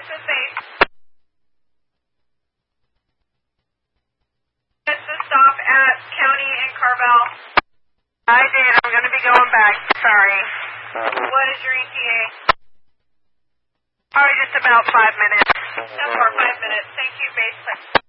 this is base. This is stop at County and Carvel. I did. I'm going to be going back. Sorry. What is your ETA? Probably just about 5 minutes. No more, 5 minutes. Thank you, base.